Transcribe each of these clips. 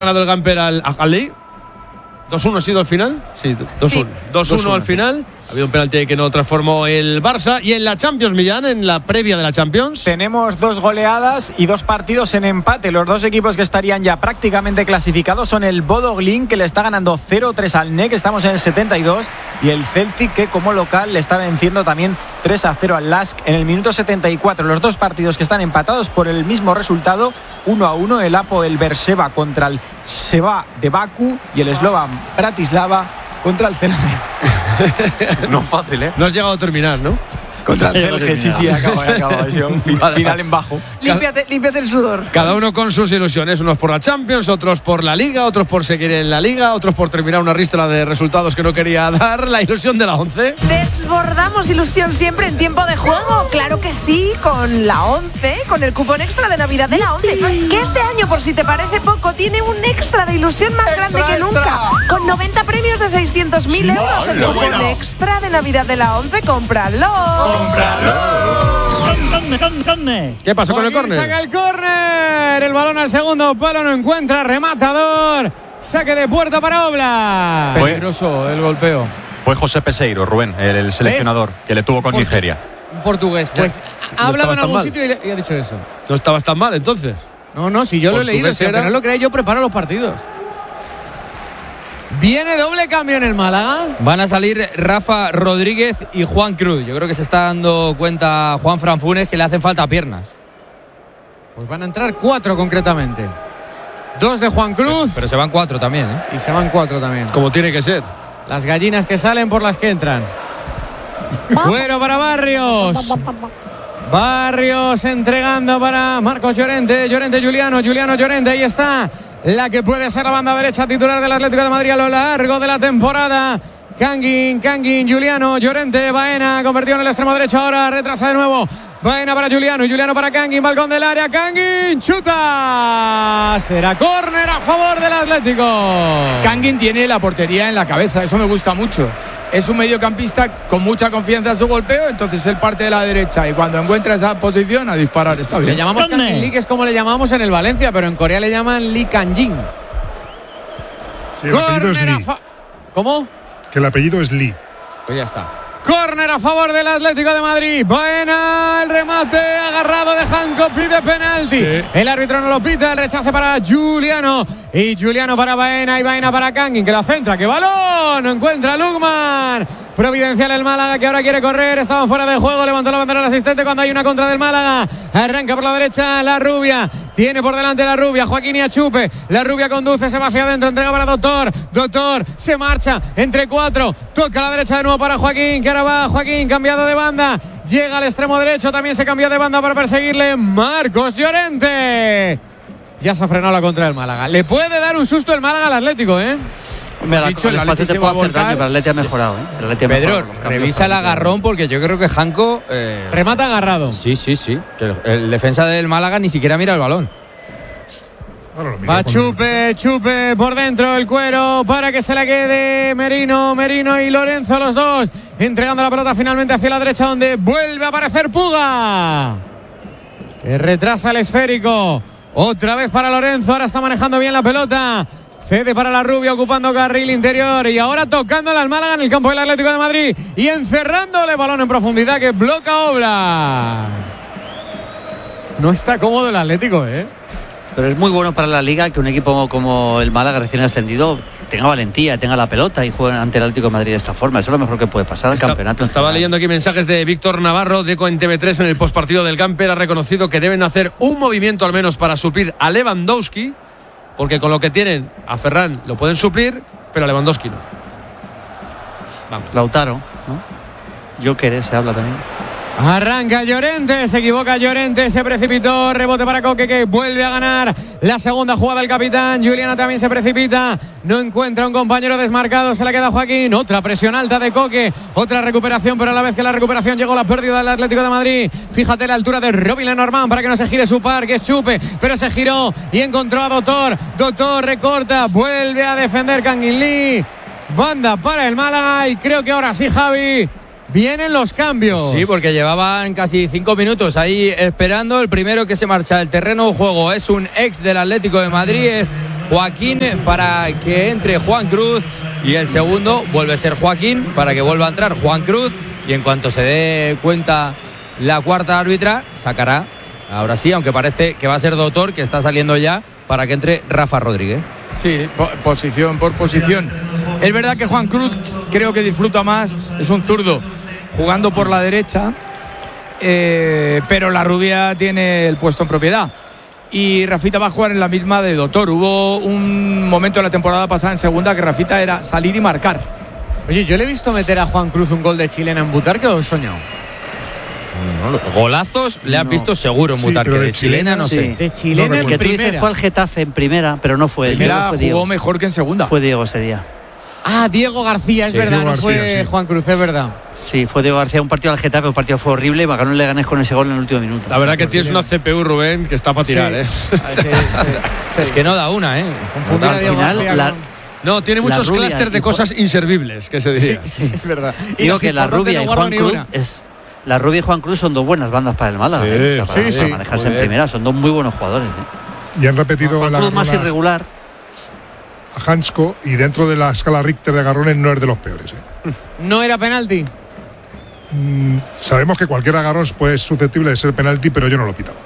ganado el Gamper al Lee. 2-1 ha sido al final. Sí, 2-1. Sí. 2-1 al final. Ha habido un penalti que no transformó el Barça. Y en la Champions, Millán, en la previa de la Champions, tenemos 2 goleadas y 2 partidos en empate. Los 2 equipos que estarían ya prácticamente clasificados son el Bodo Glimt, que le está ganando 0-3 al NEC, estamos en el 72, y el Celtic, que como local le está venciendo también 3-0 al LASK en el minuto 74. Los 2 partidos que están empatados por el mismo resultado, 1-1, el Apoel Berseva contra el Seba de Baku y el Slovan Bratislava contra el Celje. No fácil, ¿eh? no has llegado a terminar, ¿no? Contra el Celje, sí, acabo. Final en bajo. Límpiate el sudor. Cada uno con sus ilusiones, unos por la Champions, otros por la Liga, otros por seguir en la Liga, otros por terminar una ristra de resultados que no quería dar. La ilusión de la 11. Desbordamos ilusión siempre en tiempo de juego. Claro que sí, con la 11, con el cupón extra de Navidad de la 11, que este año, por si te parece poco, tiene un extra de ilusión más grande que nunca. Con 90 premios de 600.000 euros. El cupón extra de Navidad de la 11, cómpralo. ¿Qué pasó con el córner? Saca el córner. El balón al segundo palo, no encuentra rematador. Saque de puerta para Oblak. Peligroso el golpeo. Fue José Peseiro, Rubén, el seleccionador, que le tuvo con Nigeria. Un portugués. Pues ha hablado en algún sitio y ha dicho eso. No estabas tan mal, entonces. No, si yo lo he leído. Si aunque no lo creáis, yo preparo los partidos. Viene doble cambio en el Málaga. Van a salir Rafa Rodríguez y Juan Cruz. Yo creo que se está dando cuenta Juan Fran Funes que le hacen falta piernas. Pues van a entrar 4 concretamente. 2 de Juan Cruz. Pero se van 4 también, ¿eh? Y se van 4 también. Como tiene que ser. Las gallinas que salen por las que entran. Cuero para Barrios. Barrios entregando para Marcos Llorente. Llorente, Juliano, Llorente. Ahí está la que puede ser la banda derecha titular del Atlético de Madrid a lo largo de la temporada. Kangin, Juliano, Llorente, Baena, convertido en el extremo derecho, ahora retrasa de nuevo. Baena para Juliano para Kangin, balcón del área, Kangin, chuta. Será córner a favor del Atlético. Kangin tiene la portería en la cabeza, eso me gusta mucho. Es un mediocampista con mucha confianza en su golpeo, entonces él parte de la derecha y cuando encuentra esa posición a disparar, está bien. Le llamamos Kangin Lee, que es como le llamamos en el Valencia, pero en Corea le llaman Lee Kang-jin. Sí, el apellido es Lee. ¿Cómo? Que el apellido es Lee. Pues ya está. Córner a favor del Atlético de Madrid. Baena, el remate agarrado de Hancock, pide penalti. Sí. El árbitro no lo pita, el rechace para Juliano. Y Juliano para Baena y Baena para Kangin, que la centra. ¡Qué balón! No encuentra Lukman. Providencial el Málaga, que ahora quiere correr. Estaban fuera de juego, levantó la bandera el asistente cuando hay una contra del Málaga. Arranca por la derecha la Rubia. Tiene por delante la Rubia, Joaquín y Achupe. La Rubia conduce, se va hacia adentro, entrega para Doctor. Doctor se marcha entre 4. Toca a la derecha de nuevo para Joaquín, que ahora va Joaquín, cambiado de banda. Llega al extremo derecho, también se cambió de banda para perseguirle Marcos Llorente. Ya se ha frenado la contra del Málaga. Le puede dar un susto el Málaga al Atlético, ¿eh? Hombre, el Atleti se puede hacer daño, pero el Atleti ha mejorado, ¿eh? Pedro, revisa el agarrón porque yo creo que Hanco remata agarrado. Sí. Que el defensa del Málaga ni siquiera mira el balón. Va Chupe por dentro el Cuero para que se la quede Merino y Lorenzo, los dos entregando la pelota finalmente hacia la derecha, donde vuelve a aparecer Puga, que retrasa el esférico otra vez para Lorenzo. Ahora está manejando bien la pelota, cede para la Rubia ocupando carril interior y ahora tocándole al Málaga en el campo del Atlético de Madrid y encerrándole balón en profundidad que bloca Oblak. No está cómodo el Atlético, Pero es muy bueno para la Liga que un equipo como el Málaga recién ascendido tenga valentía, tenga la pelota y juegue ante el Atlético de Madrid de esta forma. Eso es lo mejor que puede pasar al campeonato. Estaba leyendo aquí mensajes de Víctor Navarro de en TV3 en el postpartido del Camper. Ha reconocido que deben hacer un movimiento al menos para suplir a Lewandowski, porque con lo que tienen a Ferran lo pueden suplir, pero a Lewandowski no. Vamos. Lautaro, ¿no? Joker, se habla también. Arranca Llorente, se equivoca Llorente, se precipitó, rebote para Coque, que vuelve a ganar la segunda jugada del capitán. Juliano también se precipita, no encuentra un compañero desmarcado, se la queda Joaquín. Otra presión alta de Coque, otra recuperación, pero a la vez que la recuperación llegó la pérdida del Atlético de Madrid. Fíjate la altura de Robin Lenormand para que no se gire su par, que es Chupe, pero se giró y encontró a Doctor. Doctor recorta, vuelve a defender Kangin Lee. Banda para el Málaga y creo que ahora sí, Javi, vienen los cambios. Sí, porque llevaban casi 5 minutos ahí esperando. El primero que se marcha del terreno de juego es un ex del Atlético de Madrid, es Joaquín para que entre Juan Cruz. Y el segundo vuelve a ser Joaquín para que vuelva a entrar Juan Cruz. Y en cuanto se dé cuenta la cuarta árbitra, sacará, ahora sí, aunque parece que va a ser Doctor, que está saliendo ya, para que entre Rafa Rodríguez. Sí, posición por posición. Es verdad que Juan Cruz creo que disfruta más, es un zurdo jugando por la derecha, pero la rubia tiene el puesto en propiedad. Y Rafita va a jugar en la misma de Doctor. Hubo un momento en la temporada pasada en segunda que Rafita era salir y marcar. Oye, yo le he visto meter a Juan Cruz un gol de chilena en Butarque o he soñado. Golazos le has visto seguro en Butarque, pero de chilena no sé. De chilena en Que tú dices primera. fue al Getafe en primera, pero no fue. Primera Fue jugó Diego. mejor que en segunda. Fue Diego ese día. Ah, Diego García, es Sí, verdad, Diego no fue García, sí. Juan Cruz, es verdad. Sí, fue Diego García, un partido al Getafe, un partido fue horrible y ganó el Leganés con ese gol en el último minuto. La verdad que tienes una CPU, Rubén, que está para tirar, Es que no da una, Confundir a Al Diego final, García No, tiene La muchos rubia clúster de y cosas inservibles, que se diría. Sí, es verdad. Y Digo las que la importantes rubia no y guardo Juan ni Cruz una. la rubia y Juan Cruz son dos buenas bandas para el Málaga. Para sí. manejarse Muy en bien. primera, son dos muy buenos jugadores. Y han repetido Juan la Cruz más Garrona irregular. a Hansko y dentro de la escala Richter de agarrones no es de los peores. No era penalti. Sabemos que cualquier agarrón puede ser susceptible de ser penalti, pero yo no lo pitaba.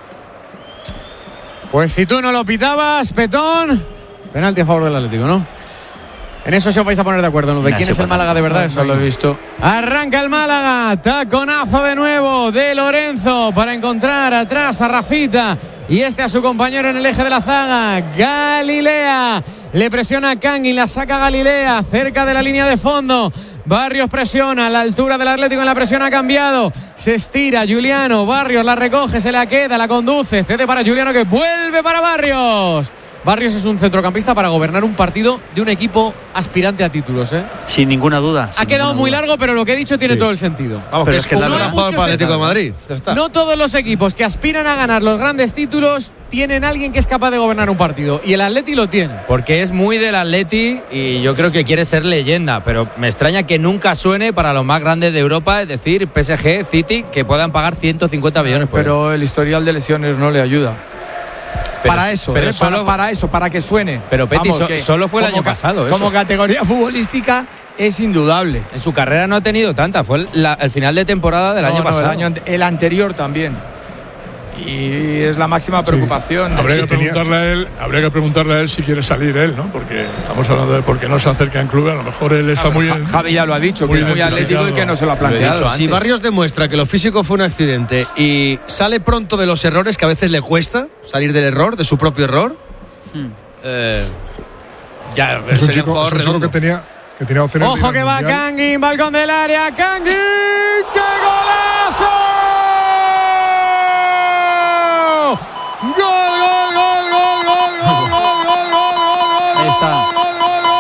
Pues si tú no lo pitabas, Petón, penalti a favor del Atlético, ¿no? En eso se os vais a poner de acuerdo, ¿no? De Nah, quién sí, es el pues, Málaga de verdad. Eso No lo he visto. Arranca el Málaga, taconazo de nuevo de Lorenzo para encontrar atrás a Rafita y a su compañero en el eje de la zaga, Galilea. Le presiona a Kang y la saca Galilea cerca de la línea de fondo. Barrios presiona a la altura del Atlético, en la presión ha cambiado. Se estira Juliano, Barrios la recoge, se la queda, la conduce, cede para Juliano que vuelve para Barrios. Barrios es un centrocampista para gobernar un partido de un equipo aspirante a títulos, ¿eh? Sin ninguna duda. Ha quedado muy largo, pero lo que he dicho tiene todo el sentido. Vamos, Pero que es es que un la gran verdad- jugador para el Atlético de muchos Madrid. Ya está. No todos los equipos que aspiran a ganar los grandes títulos tienen a alguien que es capaz de gobernar un partido. Y el Atleti lo tiene. Porque es muy del Atleti y yo creo que quiere ser leyenda, pero me extraña que nunca suene para los más grandes de Europa, es decir, PSG, City, que puedan pagar 150 millones por él. Pero el historial de lesiones no le ayuda. Pero- para eso, pero para, solo- para eso, para que suene. Pero, Peti, que solo fue el como año pasado eso. Como categoría futbolística es indudable. En su carrera no ha tenido tanta, fue el final de temporada del año pasado. El anterior también. Y es la máxima preocupación. Habría que Habría que preguntarle a él si quiere salir él, ¿no? Porque estamos hablando de por qué no se acerca en club. A lo mejor él está muy en, Javi ya lo ha dicho, que es muy atlético y que no se lo ha planteado. Si Barrios demuestra que lo físico fue un accidente y sale pronto de los errores, que a veces le cuesta salir del error, de su propio error, ya Es un sería chico, jugador es un chico redondo. que tenía opciones. de ir Ojo al que va Mundial. Kangin, balcón del área, Kangin, ¡qué golazo! ¡Gol, gol, gol, gol, gol, gol, gol, gol, gol, gol! Ahí está. ¡Gol, gol,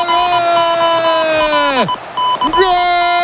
gol, gol, gol!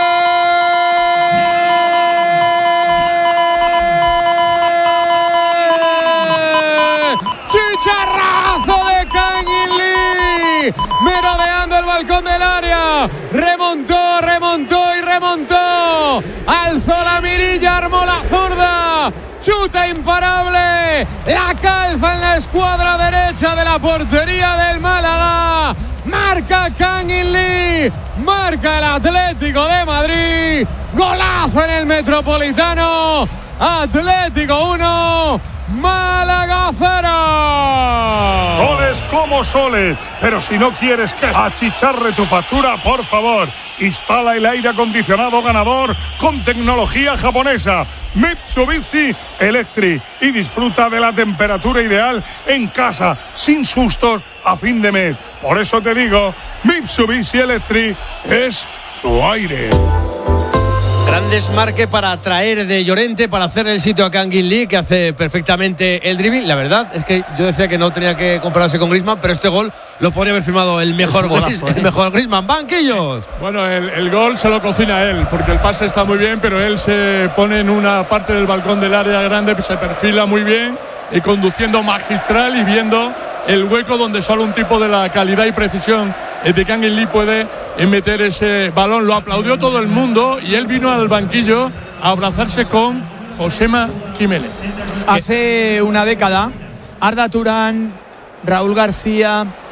¡Gol! ¡Chicharrazo de Kangin Lee! Merodeando el balcón del área. Remontó, remontó y remontó. Alzó la mirilla, armó la zurda. Chuta imparable. La calza en la escuadra derecha de la portería del Málaga. Marca Kangin Lee. Marca el Atlético de Madrid. Golazo en el Metropolitano. Atlético 1. Málaga 0. Soles como soles, pero si no quieres que achicharre tu factura, por favor, instala el aire acondicionado ganador con tecnología japonesa Mitsubishi Electric y disfruta de la temperatura ideal en casa, sin sustos a fin de mes. Por eso te digo, Mitsubishi Electric es tu aire. Gran desmarque para traer de Llorente, para hacer el sitio a Kangin Lee, que hace perfectamente el dribbling. La verdad es que yo decía que no tenía que compararse con Griezmann, pero este gol lo podría haber firmado el mejor Griezmann. ¡Banquillos! Bueno, el gol se lo cocina él, porque el pase está muy bien, pero él se pone en una parte del balcón del área grande, se perfila muy bien y conduciendo magistral y viendo el hueco donde solo un tipo de la calidad y precisión de Kangin Lee puede meter ese balón. Lo aplaudió todo el mundo y él vino al banquillo a abrazarse con Josema Jiménez. Hace una década, Arda Turán, Raúl García,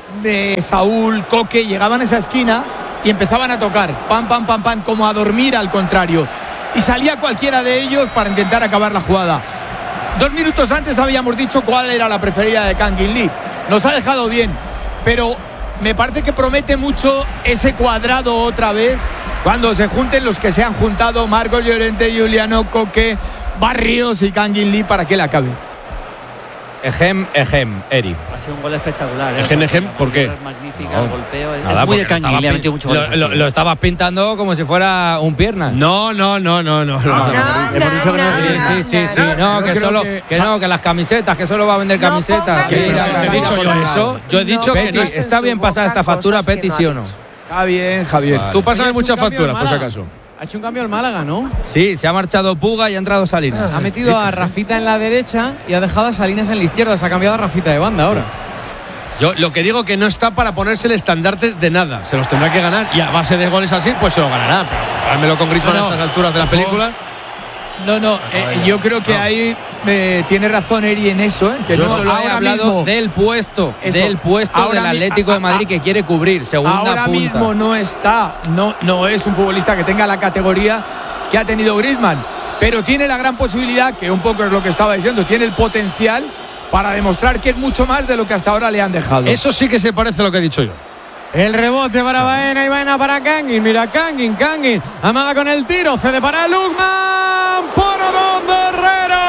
Saúl, Coque llegaban a esa esquina y empezaban a tocar, pam, pam, pam, pam, como a dormir al contrario. Y salía cualquiera de ellos para intentar acabar la jugada. 2 minutos antes habíamos dicho cuál era la preferida de Kang In Lee. Nos ha dejado bien, pero me parece que promete mucho ese cuadrado otra vez cuando se junten los que se han juntado: Marcos Llorente, Giuliano, Coque, Barrios y Kang In Lee, para que la acabe. Eri. Ha sido un gol espectacular. ¿Por qué? Magnífica, No, el golpeo. nada, Es muy de porque Kang In Lee, ha metido mucho goles así. lo estabas pintando como si fuera un pierna. No. Sí. No, que las camisetas, que solo va a vender camisetas. pongas Que- eso. ¿He dicho yo eso? Yo he dicho que Peti, no. ¿está bien pasada esta factura, Peti, sí o no? Está bien, Javier. Tú pásame Ha hecho muchas un cambio facturas, el por si Málaga. acaso. Ha hecho un cambio el Málaga, ¿no? Sí, se ha marchado Puga y ha entrado Salinas. Ha metido a Rafita en la derecha y ha dejado a Salinas en la izquierda. Se ha cambiado a Rafita de banda ahora. Yo lo que digo que no está para ponerse el estandarte de nada. Se los tendrá que ganar y a base de goles así, pues se lo ganará. Pero dármelo con Griezmann a estas alturas de la película. No, yo creo que ahí tiene razón Eri en eso. Que Yo no, solo he ahora hablado mismo, del puesto Eso. del Ahora Atlético de Madrid que quiere cubrir, segunda ahora punta. mismo no está, no es un futbolista que tenga la categoría que ha tenido Griezmann, pero tiene la gran posibilidad, que un poco es lo que estaba diciendo, tiene el potencial para demostrar que es mucho más de lo que hasta ahora le han dejado. Eso sí que se parece a lo que he dicho yo. El rebote para Baena y Baena para Kangin. Mira Kangin. Amaga con el tiro. Cede para Lukman. Por Odondo Herrero.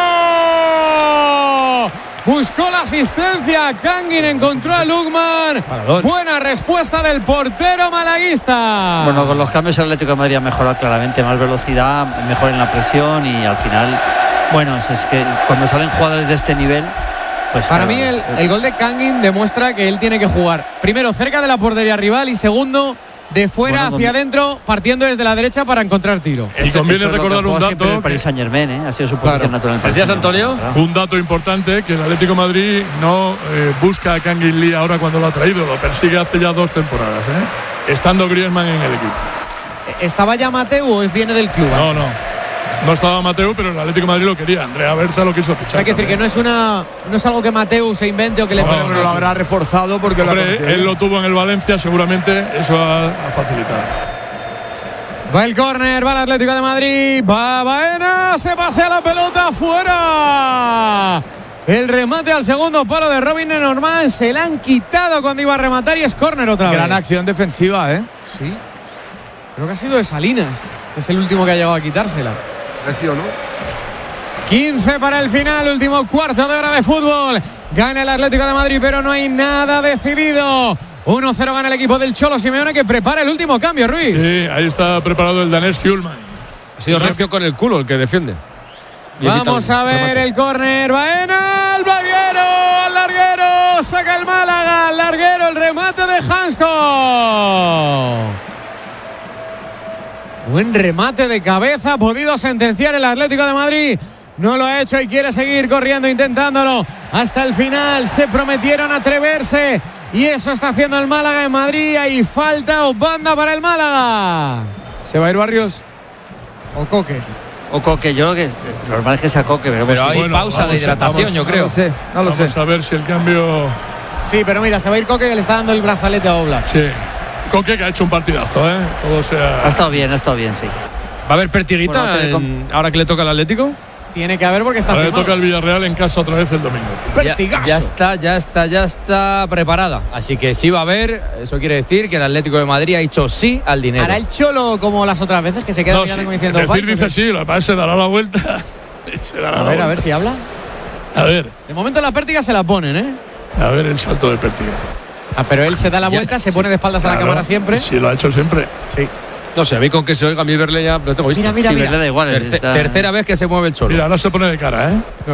Buscó la asistencia. Kangin encontró a Lukman. Paradón. Buena respuesta del portero malaguista. Bueno, con los cambios el Atlético de Madrid ha mejorado claramente, más velocidad, mejor en la presión y al final, bueno, es que cuando salen jugadores de este nivel, pues Para claro, mí el gol de Kangin demuestra que él tiene que jugar primero cerca de la portería rival y segundo de fuera Bueno, hacia adentro, partiendo desde la derecha para encontrar tiro. Y conviene eso es lo que recordar un juega siempre en dato. el Paris Saint-Germain, ha sido su posición natural. en el Paris ¿Decías, Saint-Germain, Antonio? claro. Un dato importante, que el Atlético de Madrid no busca a Kang In Lee ahora cuando lo ha traído, lo persigue hace ya 2 temporadas, estando Griezmann en el equipo. ¿Estaba ya Mateu o viene del club? No estaba Mateu, pero el Atlético de Madrid lo quería. Andrea Berta lo quiso O fichar. sea, hay que decir que no es algo que Mateu se invente o que le No, ponga. Pero lo habrá reforzado porque lo ha Hombre, conocido. él lo tuvo en el Valencia, seguramente eso ha facilitado. Va el córner, va el Atlético de Madrid, va Baena, se pasea la pelota fuera. El remate al segundo palo de Robin Lenormand, se la han quitado cuando iba a rematar y es córner otra vez. Gran acción defensiva, Sí. Creo que ha sido de Salinas, que es el último que ha llegado a quitársela. 15 para el final, último cuarto de hora de fútbol. Gana el Atlético de Madrid, pero no hay nada decidido. 1-0 gana el equipo del Cholo Simeone, que prepara el último cambio, Ruiz. Sí, ahí está preparado el danés Hjulman. Ha sido recio con el culo el que defiende. Y Vamos evita a ver remate. el córner. Baena al larguero. Saca el Málaga. Al larguero, el remate de Hansko. Buen remate de cabeza. Ha podido sentenciar el Atlético de Madrid. No lo ha hecho y quiere seguir corriendo, intentándolo hasta el final. Se prometieron atreverse y eso está haciendo el Málaga en Madrid. Hay falta o banda para el Málaga. ¿Se va a ir Barrios? O Coque. O Coque, yo creo que lo normal es que sea Coque, pero Pero hay Bueno, pausa de vamos, hidratación, vamos. yo creo. No lo sé. Vamos a ver si el cambio. Sí, pero mira, se va a ir Coque, que le está dando el brazalete a Oblak. Sí. Coque, que ha hecho un partidazo, Todo sea. ha estado bien, sí. ¿Va a haber pertiguita Bueno, ahora que le toca al Atlético? Tiene que haber porque está Ahora le firmado. toca el Villarreal en casa otra vez el domingo. Ya está preparada. Así que sí va a haber. Eso quiere decir que el Atlético de Madrid ha dicho sí al dinero. Hará el Cholo como las otras veces, que se queda No, mirando sí, como diciendo. decir "Vais, dice ¿o qué?". sí, lo que pasa es que se dará la vuelta. Se dará la A vuelta. ver si habla. A ver, De momento la pértiga se la ponen, ¿eh? el salto de Pértiga. Ah, pero él se da la vuelta, se pone de espaldas a la Claro, cámara siempre. Sí, lo ha hecho siempre. Sí. No sé, a mí con que se oiga a mí verle ya lo tengo visto. Sí, le da igual. está- Tercera vez que se mueve el Cholo. Mira, ahora se pone de cara, No.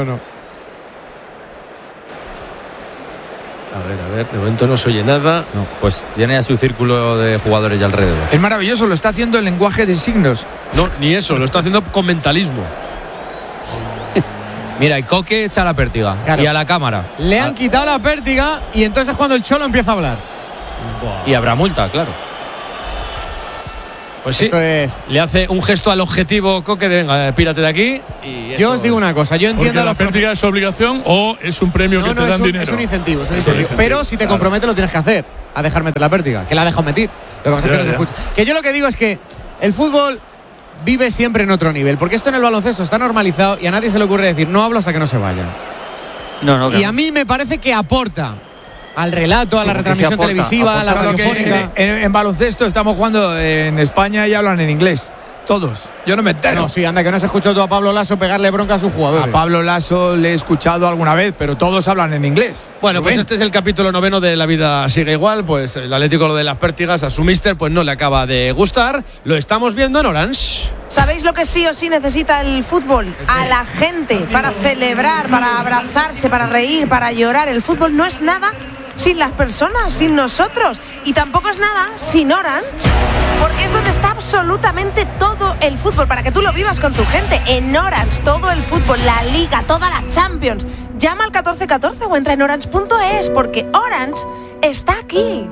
A ver, de momento no se oye nada. No, pues tiene a su círculo de jugadores ya alrededor. Es maravilloso, lo está haciendo en lenguaje de signos. No, ni eso, lo está haciendo con mentalismo. Mira, y Coque echa la pértiga. Claro. Y a la cámara. Le han quitado la pértiga y entonces es cuando el Cholo empieza a hablar. Y habrá multa, claro. Pues sí, esto es... le hace un gesto al objetivo Coque de venga, pírate de aquí. Y yo os digo una cosa, yo entiendo... ¿Porque la pérdida es obligación o es un premio que te dan dinero? Es un incentivo, pero si te comprometes lo tienes que hacer, a dejar meter la pértiga, que la ha dejado meter. Lo que pasa es que no se escucha. Que yo lo que digo es que el fútbol vive siempre en otro nivel, porque esto en el baloncesto está normalizado y a nadie se le ocurre decir no hablo hasta que no se vayan. No, y a mí me parece que aporta al relato, a la retransmisión televisiva, a la radiofónica. En baloncesto estamos jugando en España y hablan en inglés. Todos. Yo no me entero. No, sí, anda, que no has escuchado tú a Pablo Lasso pegarle bronca a sus jugadores. A Pablo Lasso le he escuchado alguna vez, pero todos hablan en inglés. Bueno, pues este es el capítulo 9 de La Vida Sigue Igual. Pues el Atlético, lo de las pértigas, a su míster pues no le acaba de gustar. Lo estamos viendo en Orange. ¿Sabéis lo que sí o sí necesita el fútbol? A la gente, para celebrar, para abrazarse, para reír, para llorar. El fútbol no es nada sin las personas, sin nosotros. Y tampoco es nada sin Orange, porque es donde está absolutamente todo el fútbol, para que tú lo vivas con tu gente. En Orange, todo el fútbol, la Liga, toda la Champions. Llama al 1414 o entra en orange.es, porque Orange está aquí.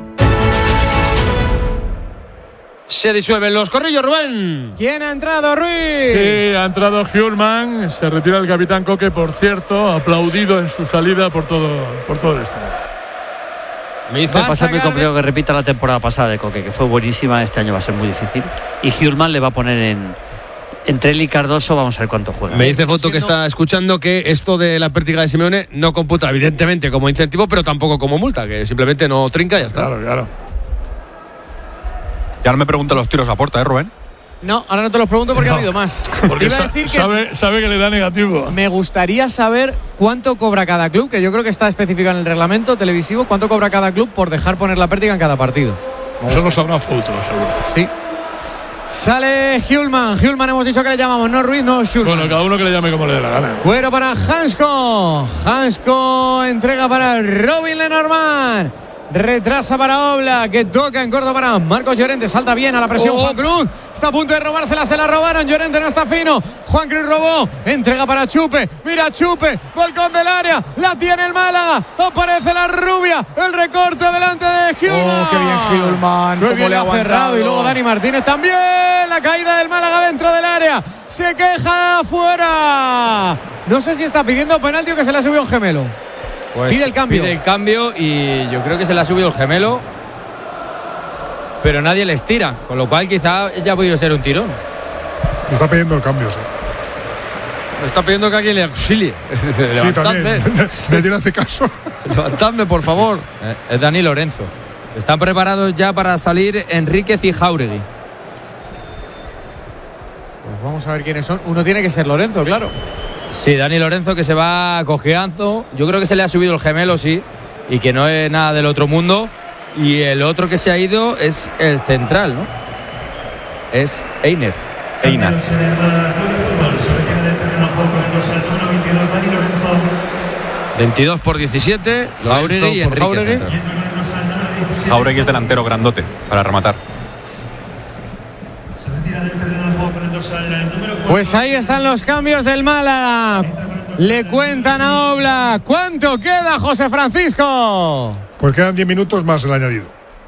Se disuelven los corrillos, Rubén. ¿Quién ha entrado, Ruiz? Sí, ha entrado Hjulman. Se retira el capitán Coque, por cierto, aplaudido en su salida por todo el estadio. Me dice pasarme conmigo que repita la temporada pasada de Coque, que fue buenísima. Este año va a ser muy difícil. Y Hjulman le va a poner entre él y Cardoso, vamos a ver cuánto juega. Me dice Foto que está escuchando que esto de la pértiga de Simeone no computa evidentemente como incentivo, pero tampoco como multa, que simplemente no trinca y ya está. Claro. Ya no me preguntan los tiros a puerta, Rubén. No, ahora no te los pregunto porque ha habido más. Porque iba a decir que sabe que le da negativo. Me gustaría saber cuánto cobra cada club, que yo creo que está especificado en el reglamento televisivo, cuánto cobra cada club por dejar poner la pértiga en cada partido. Eso lo sabrá Foto, seguro. Sí. Sale Hjulman. Hjulman hemos dicho que le llamamos, no Ruiz, no Hjulman. Bueno, cada uno que le llame como le dé la gana. Cuero para Hansko. Hansko entrega para Robin Lenormand. Retrasa para Obla, que toca en corto para Marcos Llorente. Salta bien a la presión Juan Cruz. Está a punto de robársela, se la robaron. Llorente no está fino. Juan Cruz robó. Entrega para Chupe. Mira Chupe. Balcón del área. La tiene el Málaga. Aparece la rubia. El recorte delante de Hjulman. Qué bien Hjulman. Cómo le ha cerrado. Y luego Dani Martínez también. La caída del Málaga dentro del área. Se queja afuera. No sé si está pidiendo penalti o que se le ha subido un gemelo. Pues pide el cambio y yo creo que se le ha subido el gemelo, pero nadie les tira, con lo cual quizá ya ha podido ser un tirón. Se está pidiendo el cambio, sí. Está pidiendo que alguien le auxilie. Sí, también. Nadie le hace caso. Levantadme, por favor. Es Dani Lorenzo. Están preparados ya para salir Enríquez y Jáuregui. Pues vamos a ver quiénes son. Uno tiene que ser Lorenzo, claro. Sí, Dani Lorenzo, que se va cojeando. Yo creo que se le ha subido el gemelo, sí, y que no es nada del otro mundo. Y el otro que se ha ido es el central, ¿no? Es Einer. 22 por 17. Jáuregui y Enríquez. Jáuregui es delantero grandote para rematar. Pues ahí están los cambios del Málaga. Le cuentan a Obla. ¿Cuánto queda, José Francisco? Pues quedan 10 minutos más el añadido.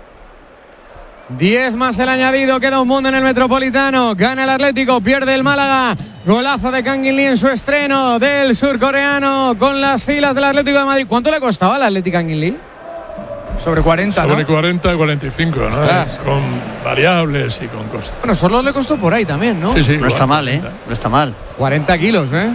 10 más el añadido. Queda un mundo en el Metropolitano. Gana el Atlético, pierde el Málaga. Golazo de Kang In Lee en su estreno del surcoreano con las filas del Atlético de Madrid. ¿Cuánto le costaba al Atlético Kang In Lee? Sobre 40, Sobre ¿no? 40, 45, ¿no? Con variables y con cosas. Bueno, solo le costó por ahí también, ¿no? Sí, no está mal, ¿eh? No está mal. 40 kilos, ¿eh?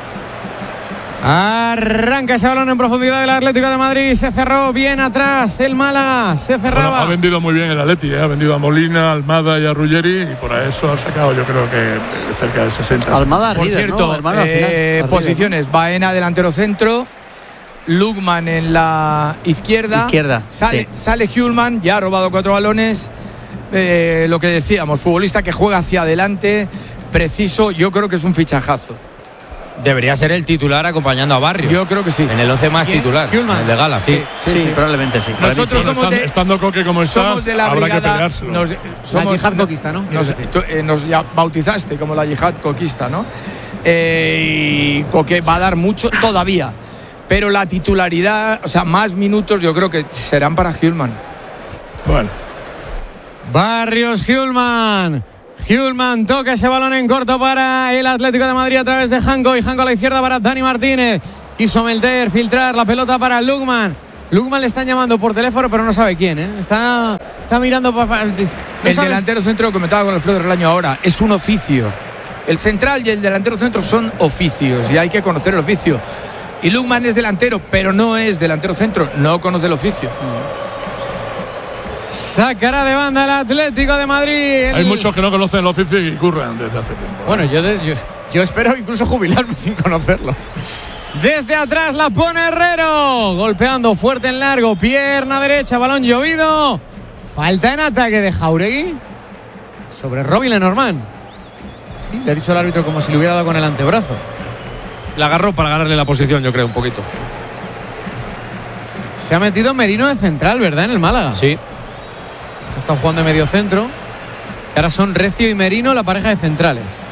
Arranca ese balón en profundidad del Atlético de Madrid. Se cerró bien atrás el Málaga. Se cerraba. Bueno, ha vendido muy bien el Atleti, ha vendido a Molina, a Almada y a Ruggeri, y por eso ha sacado, yo creo que cerca de 60. Almada, por líder, cierto, ¿no? Almada, al final, posiciones: ¿no? Baena delantero centro, Lugman en la izquierda. Sale Hjulman, ya ha robado 4 balones. Lo que decíamos, futbolista que juega hacia adelante, preciso. Yo creo que es un fichajazo. Debería ser el titular acompañando a Barrios. Yo creo que sí. En el 11 más titular. Hjulman. El de Gala, sí. Sí, probablemente sí. Nosotros somos estando Coque como estás, de la habrá brigada, que peleárselo. La yihad coquista, ¿no? Nos ya bautizaste como la yihad coquista, ¿no? Y Coque va a dar mucho todavía. Pero la titularidad, o sea, más minutos yo creo que serán para Hjulman. Bueno. Barrios, Hjulman. Hjulmand toca ese balón en corto para el Atlético de Madrid a través de Janko, y Janko a la izquierda para Dani Martínez. Quiso Melter filtrar la pelota para Lukman. Lukman le están llamando por teléfono, pero no sabe quién, ¿eh? Está mirando para... El delantero centro, lo comentaba con Alfredo Relaño ahora, es un oficio. El central y el delantero centro son oficios y hay que conocer el oficio. Y Lukman es delantero, pero no es delantero centro, no conoce el oficio. Sacará de banda el Atlético de Madrid. Hay muchos que no conocen el oficio y curran desde hace tiempo. Bueno, yo espero incluso jubilarme sin conocerlo. Desde atrás la pone Herrero, golpeando fuerte en largo, pierna derecha, balón llovido. Falta en ataque de Jauregui sobre Robin Lenormand. Sí, le ha dicho el árbitro como si le hubiera dado con el antebrazo. La agarró para ganarle la posición, yo creo, un poquito. Se ha metido Merino de central, ¿verdad? En el Málaga. Sí. Están jugando de medio centro. Ahora son Recio y Merino la pareja de centrales.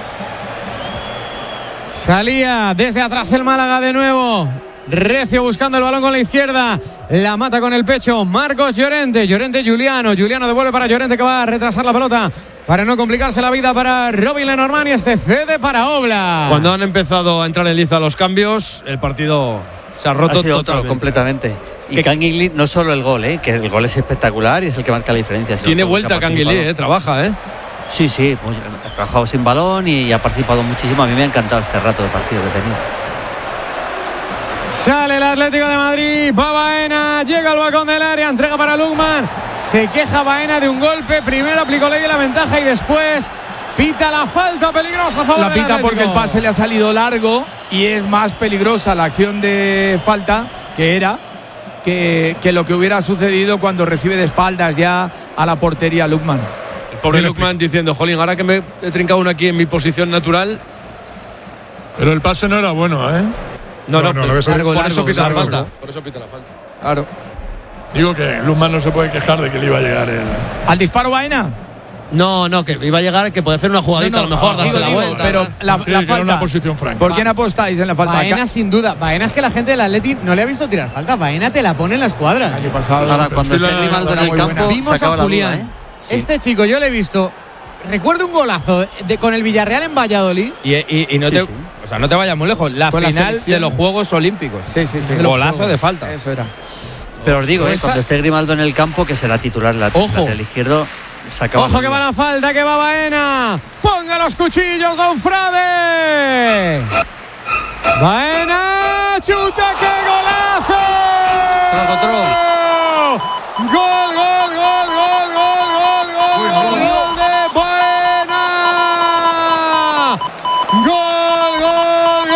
Salía desde atrás el Málaga de nuevo. Recio buscando el balón con la izquierda. La mata con el pecho Marcos Llorente. Llorente Juliano. Juliano devuelve para Llorente, que va a retrasar la pelota para no complicarse la vida para Robin Lenormand, y este cede para Oblak. Cuando han empezado a entrar en liza los cambios, el partido se ha roto totalmente. Completamente. Y Canguilí, no solo el gol, que el gol es espectacular y es el que marca la diferencia. Tiene vuelta Canguilí, trabaja, Sí, pues, ha trabajado sin balón y ha participado muchísimo. A mí me ha encantado este rato de partido que tenía. Sale el Atlético de Madrid, va Baena, llega al balcón del área, entrega para Lukman. Se queja Baena de un golpe, primero aplicó ley de la ventaja y después pita la falta peligrosa a favor La del pita Atlético. porque el pase le ha salido largo y es más peligrosa la acción de falta que lo que hubiera sucedido cuando recibe de espaldas ya a la portería Lukman. El pobre Lukman diciendo, jolín, ahora que me he trincado uno aquí en mi posición natural. Pero el pase no era bueno, No, por eso pita la largo. falta. Por eso pita la falta. Claro. Digo que Lukman no se puede quejar de que le iba a llegar el... ¿Al disparo Baena? No, que iba a llegar, que puede hacer una jugadita a lo mejor, darse la vuelta. Pero la que era falta. una posición franca. ¿Por quién apostáis en la falta? Baena sin duda. Baena es que la gente del Atleti no le ha visto tirar falta. Baena te la pone en la escuadra. Año pasado. Ahora, cuando esté Grimaldo en el campo, Vimos se acaba a Julián. la duda, Sí. Este chico yo le he visto. Recuerdo un golazo con el Villarreal en Valladolid. Y no te... O sea, no te vayas muy lejos. La Con la final selección de los Juegos Olímpicos. Sí. Golazo de falta. Eso era. Pero os digo, Pues cuando esté Grimaldo en el campo, que será titular lateral izquierdo, se acaba. Ojo que va la falta, que va Baena. Ponga los cuchillos, Don Frade. Baena, chuta, qué golazo. Gol de Baena. Gol.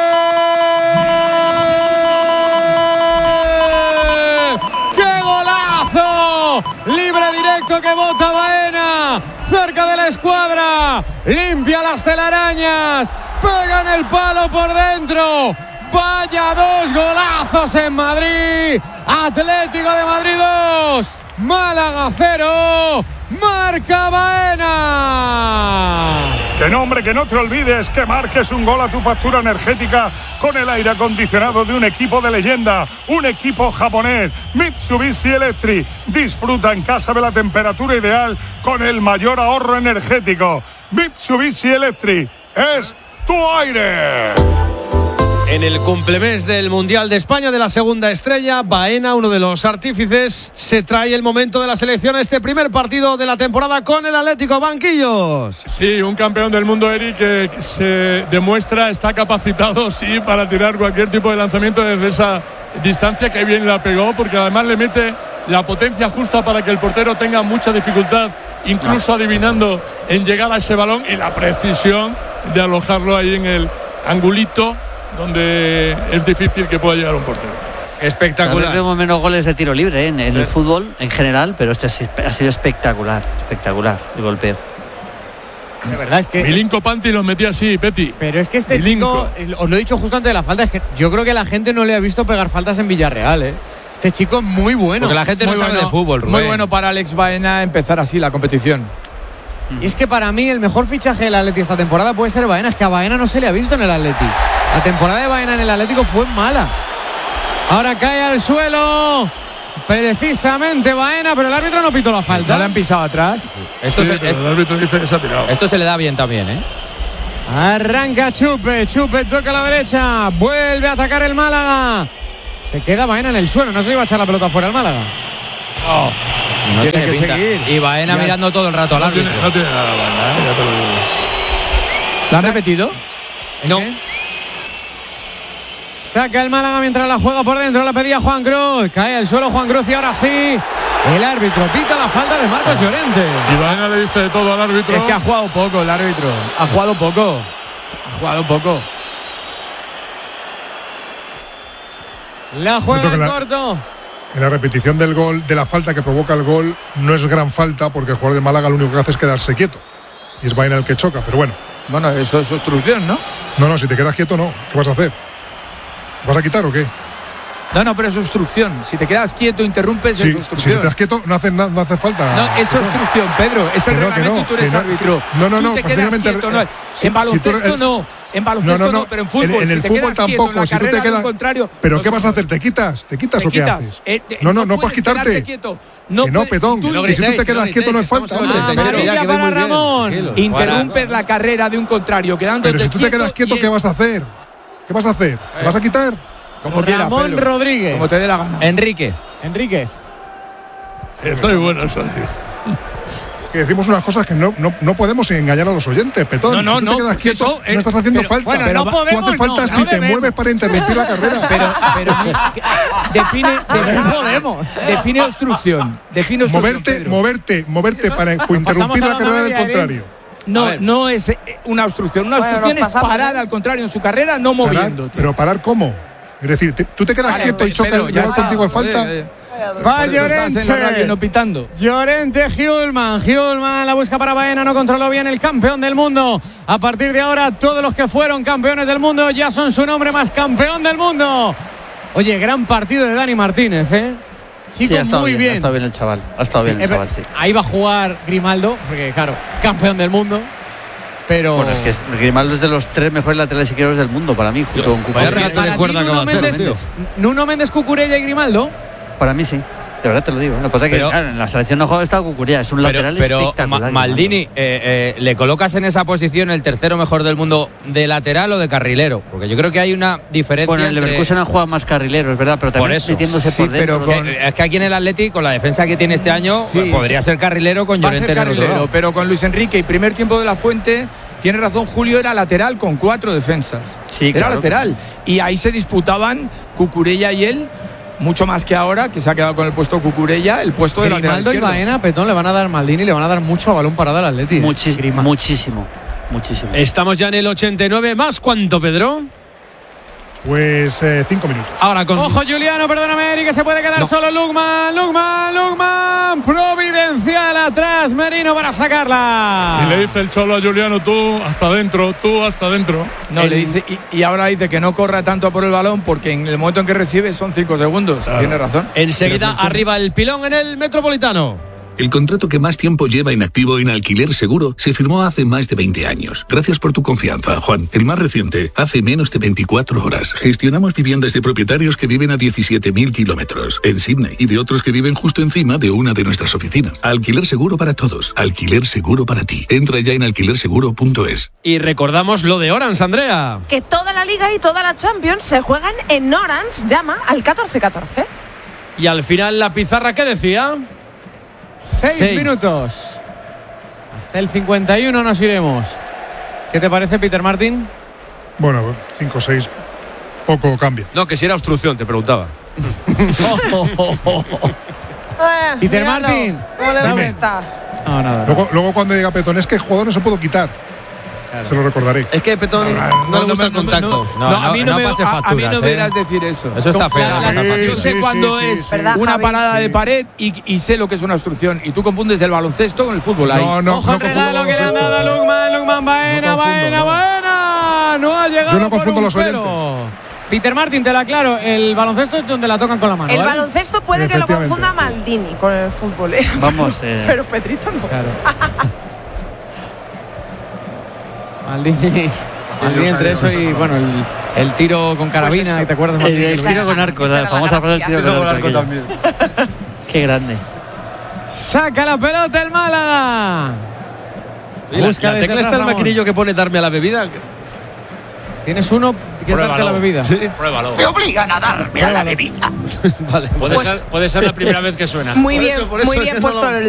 ¡Qué golazo! Libre directo que bota Baena. Cerca de la escuadra. Limpia las telarañas. Pega en el palo por dentro. Vaya dos golazos en Madrid. Atlético de Madrid 2, Málaga 0. Marca Baena. Que no, hombre, que no te olvides que marques un gol a tu factura energética con el aire acondicionado de un equipo de leyenda, un equipo japonés, Mitsubishi Electric. Disfruta en casa de la temperatura ideal con el mayor ahorro energético. Mitsubishi Electric es tu aire. En el cumplemés del Mundial de España de la segunda estrella, Baena, uno de los artífices, se trae el momento de la selección a este primer partido de la temporada con el Atlético. Banquillos. Sí, un campeón del mundo, Eric, que se demuestra, está capacitado, sí, para tirar cualquier tipo de lanzamiento desde esa distancia, que bien la pegó, porque además le mete la potencia justa para que el portero tenga mucha dificultad, incluso adivinando en llegar a ese balón, y la precisión de alojarlo ahí en el angulito donde es difícil que pueda llegar un portero. Espectacular. Vemos menos goles de tiro libre en el fútbol en general, pero este ha sido espectacular el golpeo. De verdad es que Milinko Panti los metía así, Peti. Pero es que este Milinko. chico, os lo he dicho justo antes de la falta, es que yo creo que la gente no le ha visto pegar faltas en Villarreal, Este chico es muy bueno. Porque la gente no sabe de fútbol, Rubén. Muy bueno para Alex Baena empezar así la competición. Y es que para mí el mejor fichaje del Atleti esta temporada puede ser Baena. Es que a Baena no se le ha visto en el Atleti. La temporada de Baena en el Atlético fue mala. Ahora cae al suelo precisamente Baena, pero el árbitro no pitó la falta. ¿No le han pisado atrás? El árbitro dice que se ha tirado. Esto se le da bien también, ¿eh? Arranca Chupe toca a la derecha, vuelve a atacar el Málaga. Se queda Baena en el suelo, no se iba a echar la pelota fuera al Málaga. No tiene que pinta. seguir. Y Baena mirando todo el rato al árbitro. No tiene nada, Baena, ya te lo digo. ¿Lo han repetido? No. Saca el Málaga mientras la juega por dentro, la pedía Juan Cruz. Cae al suelo Juan Cruz y ahora sí. El árbitro pita la falta de Marcos Llorente. Y Baena le dice de todo al árbitro. Es que ha jugado poco el árbitro. Ha jugado poco. La juega en corto. En la repetición del gol, de la falta que provoca el gol, no es gran falta porque el jugador de Málaga lo único que hace es quedarse quieto. Y es Baena el que choca, pero bueno. Bueno, eso es obstrucción, ¿no? No, si te quedas quieto no. ¿Qué vas a hacer? ¿Te vas a quitar o qué? No, pero es obstrucción. Si te quedas quieto, interrumpes, es obstrucción. Si te quedas quieto, no hace falta. No, es obstrucción, Pedro. Es el reglamento y tú eres árbitro. No, te quedas quieto. No. En baloncesto no. En baloncesto no, pero en fútbol. En el fútbol tampoco. Si tú te quedas. ¿Pero qué vas a hacer? ¿Te quitas? ¿Te quitas o qué haces? No puedes quitarte. No, Petón. Que si tú te quedas quieto no es falta. Amarilla para Ramón. Interrumpes la carrera de un contrario quedándote quieto. Pero si tú te quedas quieto, ¿qué vas a hacer? ¿Qué vas a hacer? ¿Te vas a quitar? Como quiera, Ramón Pedro. Rodríguez. Como te dé la gana. Enríquez. Estoy bueno, eso. Que decimos unas cosas que no podemos engañar a los oyentes, Petón. No, si tú te quedas quieto, no estás haciendo falta. Bueno, pero no podemos, tú haces falta si te mueves para interrumpir la carrera. Pero define obstrucción. Moverte para interrumpir la carrera del contrario. No es una obstrucción. Una obstrucción es parar al contrario en su carrera, no moviéndote. Pero parar ¿cómo? Es decir, tú te quedas quieto y chocas, ya está contigo en falta. Va Llorente. En la radio no pitando. Llorente, Hjulman la busca para Baena, no controló bien el campeón del mundo. A partir de ahora todos los que fueron campeones del mundo ya son su nombre más campeón del mundo. Oye, gran partido de Dani Martínez, Chico, sí, muy bien. Ha estado bien el chaval. Sí. Ahí va a jugar Grimaldo, porque claro, campeón del mundo. Pero bueno, es que Grimaldo es de los 3 mejores laterales izquierdos del mundo para mí, junto con Cucurella. Nuno Méndez, Cucurella y Grimaldo. Para mí sí, de verdad te lo digo. Lo que pasa es que claro, en la selección no juega estado Cucurella, es un lateral espectacular. Maldini, ¿le colocas en esa posición el tercero mejor del mundo de lateral o de carrilero? Porque yo creo que hay una diferencia. Bueno, el Leverkusen ha jugado más carrilero, es verdad, pero también metiéndose por dentro. Es que aquí en el Atlético, con la defensa que tiene este año, podría ser carrilero con Llorente en el otro lado. Pero con Luis Enrique y primer tiempo de la Fuente. Tiene razón, Julio, era lateral con 4 defensas. Sí, era lateral. Y ahí se disputaban Cucurella y él, mucho más que ahora, que se ha quedado con el puesto Cucurella, el puesto de lateral izquierdo. Grimaldo y Baena, Petón, le van a dar Maldini, le van a dar mucho a balón parado al Atleti. Muchísimo. Estamos ya en el 89. ¿Más cuánto, Pedro? Pues 5 minutos. Ahora con... Ojo, Juliano, perdóname, Eric, que se puede quedar solo Lugman. Providencial atrás, Merino para sacarla. Y le dice el Cholo a Juliano, tú hasta adentro. No, le dice, y ahora dice que no corra tanto por el balón porque en el momento en que recibe son 5 segundos. Claro. Tiene razón. Enseguida arriba el pilón en el Metropolitano. El contrato que más tiempo lleva inactivo en Alquiler Seguro se firmó hace más de 20 años. Gracias por tu confianza, Juan. El más reciente, hace menos de 24 horas. Gestionamos viviendas de propietarios que viven a 17.000 kilómetros en Sydney y de otros que viven justo encima de una de nuestras oficinas. Alquiler Seguro para todos. Alquiler Seguro para ti. Entra ya en alquilerseguro.es. Y recordamos lo de Orange, Andrea. Que toda la Liga y toda la Champions se juegan en Orange. Llama al 1414. Y al final la pizarra, ¿qué decía? 6 minutos. Hasta el 51 nos iremos. ¿Qué te parece, Peter Martin? Bueno, 5-6. Poco cambia. No, que si era obstrucción, te preguntaba. Peter Martin. ¿Cómo le gusta? No, nada. Luego cuando diga Petón, es que el jugador no se puede quitar. Claro. Se lo recordaré. Es que Petón no le gusta el contacto. A mí no me verás decir eso. Eso está feo. Yo sé cuándo es una parada de pared y sé lo que es una obstrucción. Y tú confundes el baloncesto con el fútbol ahí. Ojo el regalo que le han dado a Lugman. Baena. No ha llegado. Yo no confundo los oyentes. Peter Martin, te lo aclaro, el baloncesto es donde la tocan con la mano. El baloncesto puede que lo confunda Maldini con el fútbol. Vamos. Pero Pedrito no. Claro. Maldini entre eso y bueno, El tiro con carabina, pues ¿te acuerdas? El tiro con arco, la famosa frase del tiro con arco también. Qué grande. Saca la pelota el Málaga. Busca la tecla está el maquinillo que pone darme a la bebida. Tienes uno que es darte la bebida. Sí, pruébalo. Me obligan a darme a la bebida. Vale. Puede ser la primera vez que suena. Muy bien puesto el